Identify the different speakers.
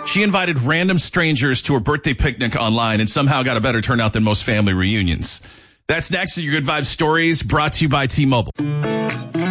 Speaker 1: She invited random strangers to her birthday picnic online and somehow got a better turnout than most family reunions. That's next in your Good Vibes Stories, brought to you by T-Mobile.